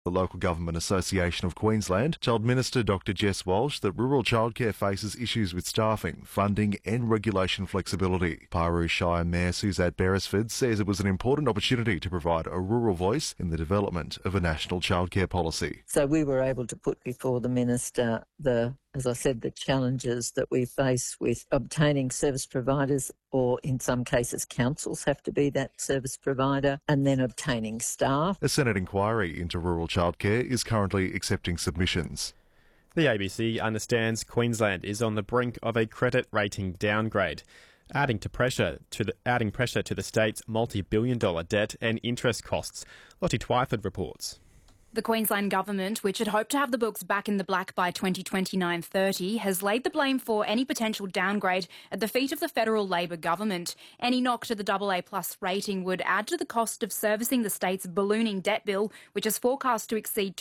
The Local Government Association of Queensland told Minister Dr Jess Walsh that rural childcare faces issues with staffing, funding and regulation flexibility. Paru Shire Mayor Suzette Beresford says it was an important opportunity to provide a rural voice in the development of a national childcare policy. So we were able to put before the Minister as I said, the challenges that we face with obtaining service providers, or in some cases councils have to be that service provider, and then obtaining staff. A Senate inquiry into rural childcare is currently accepting submissions. The ABC understands Queensland is on the brink of a credit rating downgrade, adding pressure to the state's multi-billion-dollar debt and interest costs. Lottie Twyford reports. The Queensland Government, which had hoped to have the books back in the black by 2029-30, has laid the blame for any potential downgrade at the feet of the federal Labor government. Any knock to the AA+ rating would add to the cost of servicing the state's ballooning debt bill, which is forecast to exceed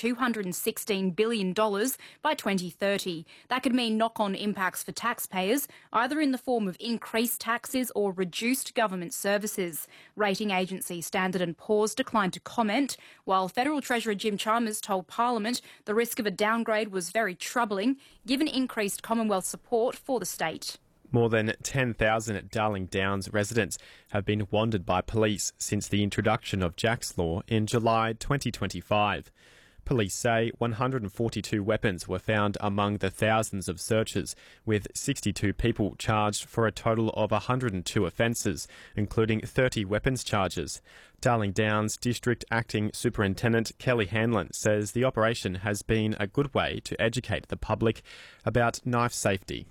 $216 billion by 2030. That could mean knock-on impacts for taxpayers, either in the form of increased taxes or reduced government services. Rating agency Standard & Poor's declined to comment, while Federal Treasurer Jim Chalmers told Parliament the risk of a downgrade was very troubling, given increased Commonwealth support for the state. More than 10,000 Darling Downs residents have been wandered by police since the introduction of Jack's Law in July 2025. Police say 142 weapons were found among the thousands of searches, with 62 people charged for a total of 102 offences, including 30 weapons charges. Darling Downs District Acting Superintendent Kelly Hanlon says the operation has been a good way to educate the public about knife safety.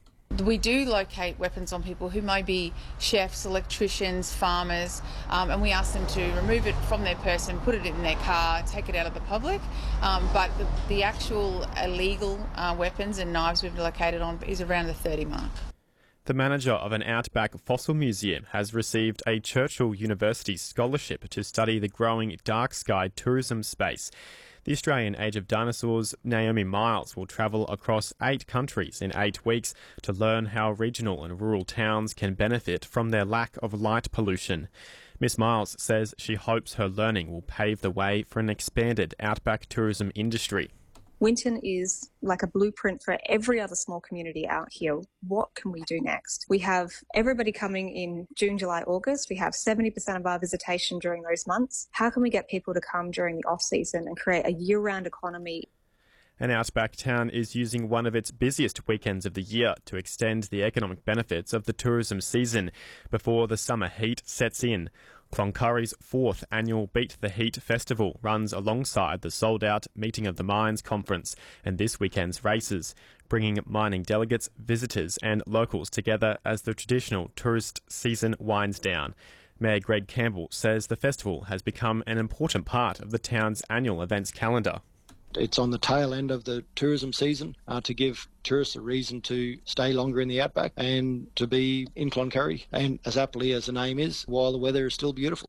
We do locate weapons on people who may be chefs, electricians, farmers, and we ask them to remove it from their person, put it in their car, take it out of the public. But the actual illegal weapons and knives we've located on is around the 30 mark. The manager of an outback fossil museum has received a Churchill University scholarship to study the growing dark sky tourism space. The Australian Age of Dinosaurs' Naomi Miles will travel across 8 countries in 8 weeks to learn how regional and rural towns can benefit from their lack of light pollution. Miss Miles says she hopes her learning will pave the way for an expanded outback tourism industry. Winton is like a blueprint for every other small community out here. What can we do next? We have everybody coming in June, July, August. We have 70% of our visitation during those months. How can we get people to come during the off-season and create a year-round economy? An outback town is using one of its busiest weekends of the year to extend the economic benefits of the tourism season before the summer heat sets in. Cloncurry's 4th annual Beat the Heat festival runs alongside the sold-out Meeting of the Minds conference and this weekend's races, bringing mining delegates, visitors and locals together as the traditional tourist season winds down. Mayor Greg Campbell says the festival has become an important part of the town's annual events calendar. It's on the tail end of the tourism season to give tourists a reason to stay longer in the outback and to be in Cloncurry, and as aptly as the name is, while the weather is still beautiful.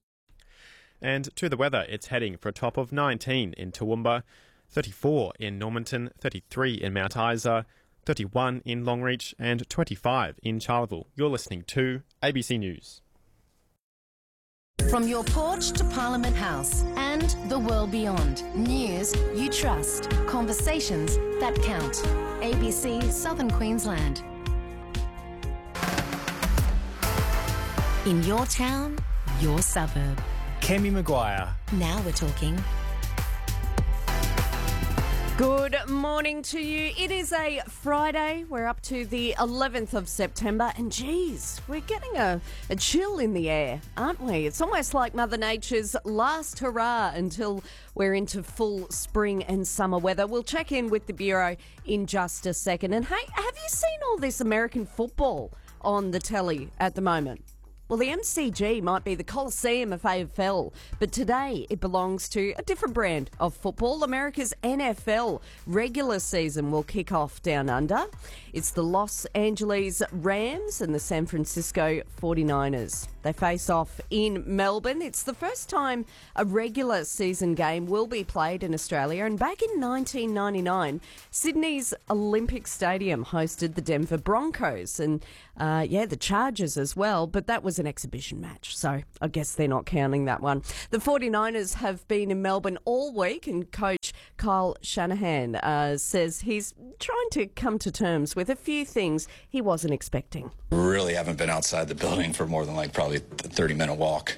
And to the weather, it's heading for a top of 19 in Toowoomba, 34 in Normanton, 33 in Mount Isa, 31 in Longreach and 25 in Charleville. You're listening to ABC News. From your porch to Parliament House and the world beyond. News you trust. Conversations that count. ABC Southern Queensland. In your town, your suburb. Kemi Maguire. Now we're talking. Good morning to you. It is a Friday. We're up to the 11th of September and geez, we're getting a chill in the air, aren't we? It's almost like Mother Nature's last hurrah until we're into full spring and summer weather. We'll check in with the Bureau in just a second. And hey, have you seen all this American football on the telly at the moment? Well, the MCG might be the Coliseum of AFL, but today it belongs to a different brand of football. America's NFL regular season will kick off down under. It's the Los Angeles Rams and the San Francisco 49ers. They face off in Melbourne. It's the first time a regular season game will be played in Australia. And back in 1999, Sydney's Olympic Stadium hosted the Denver Broncos and, the Chargers as well. But that was an exhibition match, so I guess they're not counting that one. The 49ers have been in Melbourne all week, and coach Kyle Shanahan says he's trying to come to terms with a few things he wasn't expecting. Really haven't been outside the building for more than probably a 30-minute walk.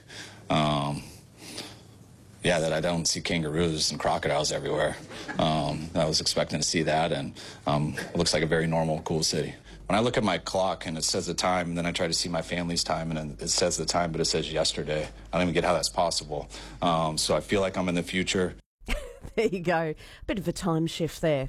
That I don't see kangaroos and crocodiles everywhere. I was expecting to see that, and it looks like a very normal, cool city. When I look at my clock and it says the time, and then I try to see my family's time, and it says the time, but it says yesterday. I don't even get how that's possible. So I feel like I'm in the future. There you go. Bit of a time shift there.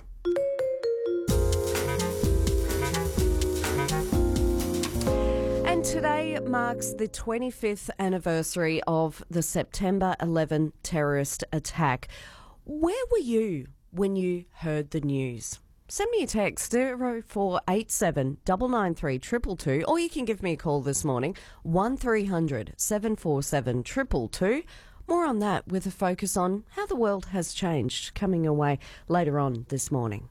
And today marks the 25th anniversary of the September 11 terrorist attack. Where were you when you heard the news? Send me a text, 0487 993 222, or you can give me a call this morning, 1300 747 222. More on that with a focus on how the world has changed, coming away later on this morning.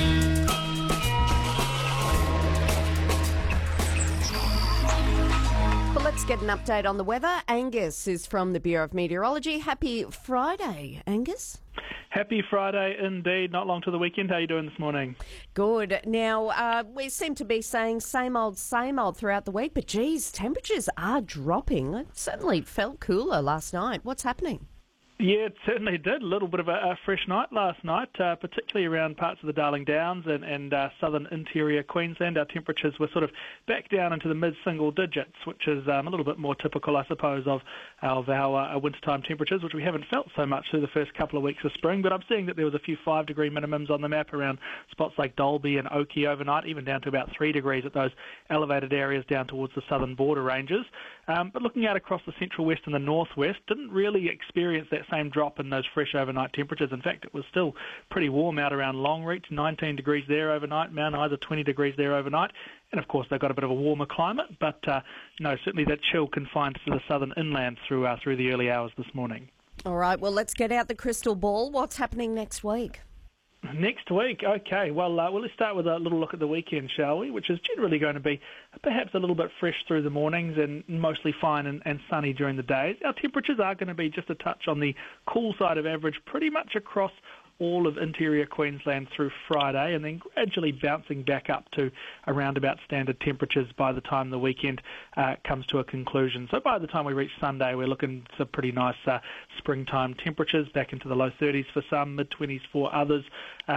Well, let's get an update on the weather. Angus is from the Bureau of Meteorology. Happy Friday, Angus. Happy Friday indeed. Not long to the weekend. How are you doing this morning? Good. Now, we seem to be saying same old throughout the week, but geez, temperatures are dropping. It certainly felt cooler last night. What's happening? Yeah, it certainly did. A little bit of a fresh night last night, particularly around parts of the Darling Downs and southern interior Queensland. Our temperatures were sort of back down into the mid-single digits, which is a little bit more typical, I suppose, of our wintertime temperatures, which we haven't felt so much through the first couple of weeks of spring. But I'm seeing that there was a few 5-degree minimums on the map around spots like Dalby and Oakey overnight, even down to about 3 degrees at those elevated areas down towards the southern border ranges. But looking out across the central west and the northwest, didn't really experience that same drop in those fresh overnight temperatures. In fact, it was still pretty warm out around Longreach, 19 degrees there overnight, Mount Isa 20 degrees there overnight. And of course, they've got a bit of a warmer climate, but certainly that chill confined to the southern inland through the early hours this morning. All right, well, let's get out the crystal ball. What's happening next week? Next week, okay. Well, let's start with a little look at the weekend, shall we? Which is generally going to be perhaps a little bit fresh through the mornings and mostly fine and sunny during the days. Our temperatures are going to be just a touch on the cool side of average pretty much across all of interior Queensland through Friday, and then gradually bouncing back up to around about standard temperatures by the time the weekend comes to a conclusion. So by the time we reach Sunday, we're looking at pretty nice springtime temperatures, back into the low 30s for some, mid-20s for others.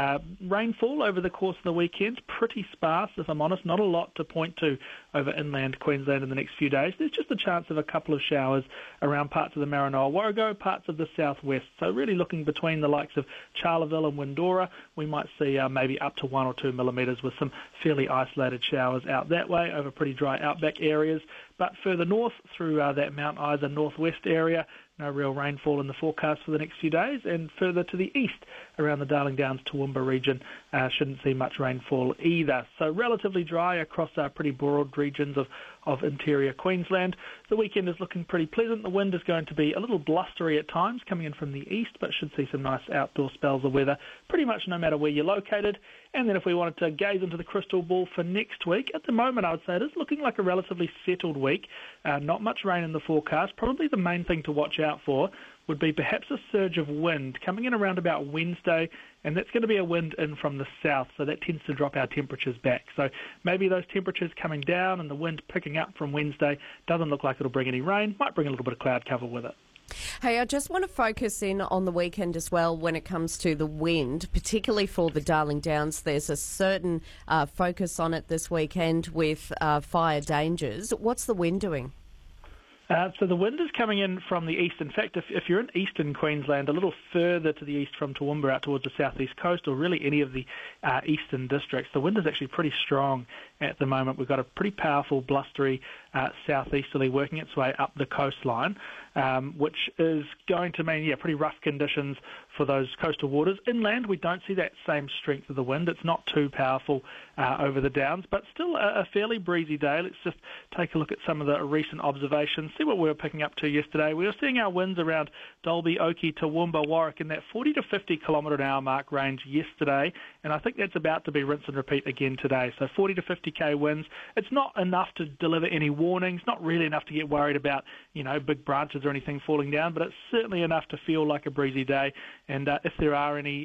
Rainfall over the course of the weekend, pretty sparse, if I'm honest, not a lot to point to over inland Queensland in the next few days. There's just a chance of a couple of showers around parts of the Maranoa Warrego, parts of the southwest. So really looking between the likes of Charleville and Windora, we might see maybe up to 1 or 2 millimetres with some fairly isolated showers out that way over pretty dry outback areas. But further north through that Mount Isa northwest area, no real rainfall in the forecast for the next few days. And further to the east around the Darling Downs Toowoomba region, shouldn't see much rainfall either. So relatively dry across pretty broad regions of interior Queensland. The weekend is looking pretty pleasant. The wind is going to be a little blustery at times coming in from the east, but should see some nice outdoor spells of weather pretty much no matter where you're located. And then if we wanted to gaze into the crystal ball for next week, at the moment I would say it is looking like a relatively settled week. Not much rain in the forecast. Probably the main thing to watch out for would be perhaps a surge of wind coming in around about Wednesday, and that's going to be a wind in from the south, so that tends to drop our temperatures back. So maybe those temperatures coming down and the wind picking up from Wednesday doesn't look like it'll bring any rain, might bring a little bit of cloud cover with it. Hey, I just want to focus in on the weekend as well when it comes to the wind, particularly for the Darling Downs. There's a certain focus on it this weekend with fire dangers. What's the wind doing? So the wind is coming in from the east. In fact, if you're in eastern Queensland, a little further to the east from Toowoomba out towards the southeast coast, or really any of the eastern districts, the wind is actually pretty strong at the moment. We've got a pretty powerful, blustery southeasterly working its way up the coastline, which is going to mean, pretty rough conditions for those coastal waters. Inland, we don't see that same strength of the wind. It's not too powerful over the downs, but still a fairly breezy day. Let's just take a look at some of the recent observations, see what we were picking up to yesterday. We were seeing our winds around Dalby, Oakey, Toowoomba, Warwick in that 40 to 50 kilometre an hour mark range yesterday, and I think that's about to be rinse and repeat again today. So 40 to 50k winds. It's not enough to deliver any warnings, not really enough to get worried about, big branches or anything falling down, but it's certainly enough to feel like a breezy day. And if there are any